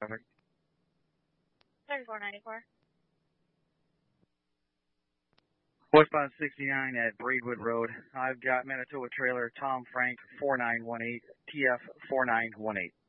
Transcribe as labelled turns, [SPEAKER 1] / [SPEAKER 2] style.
[SPEAKER 1] traffic.
[SPEAKER 2] 3494.
[SPEAKER 1] Westbound 69 at Braidwood Road. I've got Manitoba trailer Tom Frank 4918, TF 4918.